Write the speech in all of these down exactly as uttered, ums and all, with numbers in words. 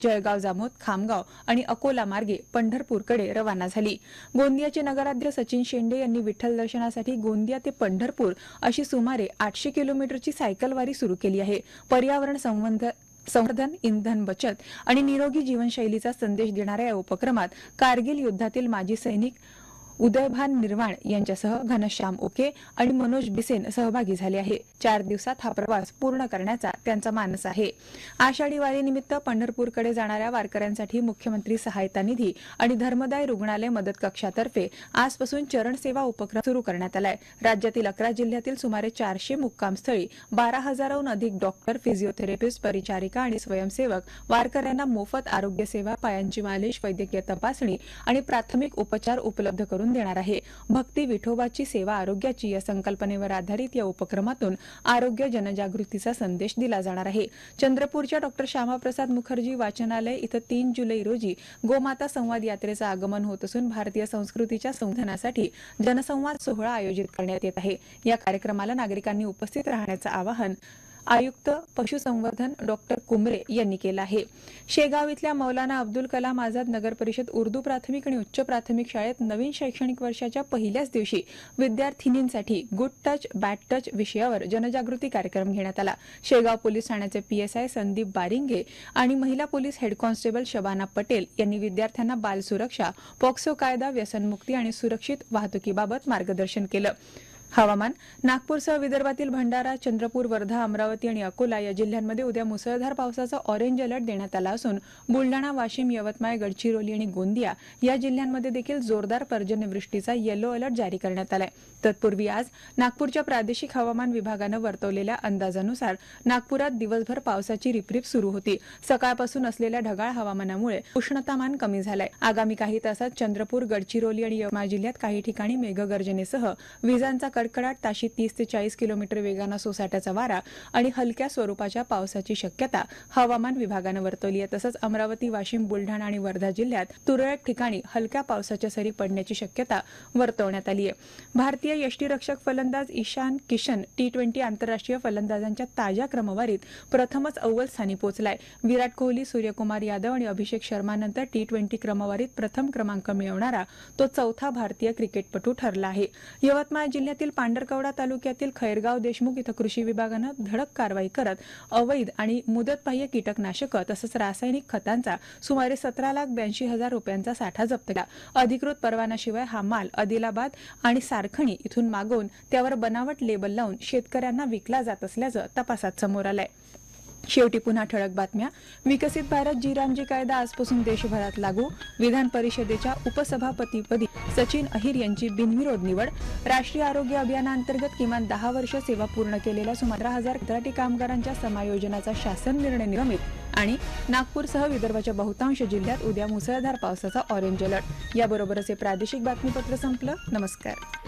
जळगाव जामोद, खामगाव आणि अकोला मार्गे पंढरपूरकडे रवाना झाली. गोंदियाचे नगराध्यक्ष सचिन शेंडे यांनी विठ्ठल दर्शनासाठी गोंदिया ते पंढरपूर अशी सुमारे आठशे किलोमीटरची सायकलवारी सुरू केली आहे. पर्यावरण संबंध संवर्धन, इंधन बचत आणि निरोगी जीवनशैलीचा संदेश देणाऱ्या या उपक्रमात कारगिल युद्धातील माजी सैनिक उदयभान निर्वाण यांच्यासह घनश्याम ओके आणि मनोज बिसेन सहभागी झाले आहे. चार दिवसात हा प्रवास पूर्ण करण्याचा त्यांचा मानस आहे. आषाढी वारीनिमित्त पंढरपूरकडे जाणाऱ्या वारकऱ्यांसाठी मुख्यमंत्री सहायता निधी आणि धर्मदाय रुग्णालय मदत कक्षातर्फे आजपासून चरणसेवा उपक्रम सुरू करण्यात आलाय. राज्यातील अकरा जिल्ह्यातील सुमारे चारशे मुक्कामस्थळी बारा हजाराहून अधिक डॉक्टर, फिजिओथेरपिस्ट, परिचारिका आणि स्वयंसेवक वारकऱ्यांना मोफत आरोग्य सेवा, पायांची मालिश, वैद्यकीय तपासणी आणि प्राथमिक उपचार उपलब्ध करून देणार आहे. भक्ती विठोबाची सेवा आरोग्याची या संकल्पनेवर आधारित या उपक्रमातून आरोग्य जनजागृतीचा संदेश दिला जाणार आहे. चंद्रपूरच्या डॉक्टर श्यामाप्रसाद मुखर्जी वाचनालय इथं तीन जुलै रोजी गोमाता संवाद यात्रेचं आगमन होत असून भारतीय संस्कृतीच्या संवर्धनासाठी जनसंवाद सोहळा आयोजित करण्यात येत आहे. या कार्यक्रमाला नागरिकांनी उपस्थित राहण्याचं आवाहन आयुक्त पशुसंवर्धन डॉक्टर कुमरे यांनी केलं आहे. शेगाव इथल्या मौलाना अब्दुल कलाम आझाद नगर परिषद उर्दू प्राथमिक आणि उच्च प्राथमिक शाळेत नवीन शैक्षणिक वर्षाच्या पहिल्याच दिवशी विद्यार्थिनींसाठी गुड टच बॅड टच विषयावर जनजागृती कार्यक्रम घेण्यात आला. शेगाव पोलीस ठाण्याचे पीएसआय संदीप बारिंगे आणि महिला police head constable Shabana Patel यांनी विद्यार्थ्यांना बाल सुरक्षा, पॉक्सो कायदा, व्यसनमुक्ती आणि सुरक्षित वाहतुकीबाबत मार्गदर्शन केलं. हवामान. नागपूरसह विदर्भातील भंडारा, चंद्रपूर, वर्धा, अमरावती आणि अकोला या जिल्ह्यांमध्ये उद्या मुसळधार पावसाचा ऑरेंज अलर्ट देण्यात आला असून बुलडाणा, वाशिम, यवतमाळ, गडचिरोली आणि गोंदिया या जिल्ह्यांमध्ये देखील जोरदार पर्जन्यवृष्टीचा येलो अलर्ट जारी करण्यात आलाय. तत्पूर्वी आज नागपूरच्या प्रादेशिक हवामान विभागानं वर्तवलेल्या अंदाजानुसार नागपुरात दिवसभर पावसाची रिपरिप सुरू होती. सकाळपासून असलेल्या ढगाळ हवामानामुळे उष्णतामान कमी झालंय. आगामी काही तासात चंद्रपूर, गडचिरोली आणि यवतमाळ जिल्ह्यात काही ठिकाणी मेघगर्जनेसह विजांचा कडकडाट, ताशी तीस ते चाळीस किलोमीटर वेगानं सोसाट्याचा वारा आणि हलक्या स्वरूपाच्या पावसाची शक्यता हवामान विभागानं वर्तवली आहे. तसंच अमरावती, वाशिम, बुलढाणा आणि वर्धा जिल्ह्यात तुरळक ठिकाणी हलक्या पावसाच्या सरी पडण्याची शक्यता वर्तवण्यात आली आहे. भारतीय यष्टीरक्षक फलंदाज ईशान किशन टी ट्वेंटी आंतरराष्ट्रीय फलंदाजांच्या ताज्या क्रमवारीत प्रथमच अव्वल स्थानी पोहोचलाय. विराट कोहली, सूर्यकुमार यादव आणि अभिषेक शर्मानंतर टी ट्वेंटी क्रमवारीत प्रथम क्रमांक मिळवणारा तो चौथा भारतीय क्रिकेटपटू ठरला आहे. यवतमाळ जिल्ह्यातील पांढरकवडा तालुक्यातील खैरगाव देशमुख इथं कृषी विभागानं धडक कारवाई करत अवैध आणि मुदतबाह्य कीटकनाशकं तसंच रासायनिक खतांचा सुमारे सतरा लाख ब्याऐंशी हजार रुपयांचा साठा जप्त केला. अधिकृत परवानाशिवाय हा माल आदिलाबाद आणि सारखणी इथून मागवून त्यावर बनावट लेबल लावून शेतकऱ्यांना विकला जात असल्याचं तपासात समोर आलंय. शेवटी पुन्हा ठळक बातम्या. विकसित भारत जी रामजी कायदा आजपासून देशभरात लागू. विधान परिषदेच्या उपसभापतीपदी सचिन अहिर यांची बिनविरोध निवड. राष्ट्रीय आरोग्य अभियानाअंतर्गत किमान दहा वर्ष सेवा पूर्ण केलेल्या सुमारे हजार कंत्राटी कामगारांच्या समायोजनाचा शासन निर्णय नियमित. आणि नागपूरसह विदर्भाच्या बहुतांश जिल्ह्यात उद्या मुसळधार पावसाचा ऑरेंज अलर्ट. याबरोबरच हे प्रादेशिक बातमीपत्र संपलं. नमस्कार.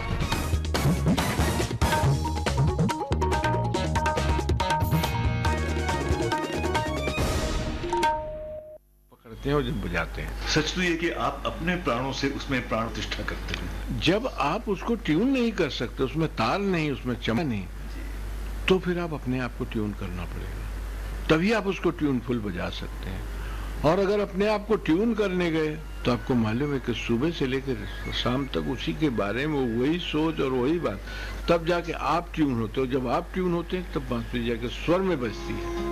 और जब बजाते हैं, सच तो ये कि आप अपने प्राणों से उसमें प्राण प्रतिष्ठा करते हैं. जब आप उसको ट्यून नहीं कर सकते, उसमें ताल नहीं, उसमें चमक नहीं, तो फिर आप अपने आप को ट्यून करना पड़ेगा, तभी आप उसको ट्यूनफुल बजा सकते हैं. और अगर अपने आप को ट्यून करने गए तो आपको मालूम है कि सुबह से लेकर शाम तक उसी के बारे में वही सोच और वही बात, तब जाके आप ट्यून होते हो. जब आप ट्यून होते हैं तब बांसुरी जाके स्वर में बजती है.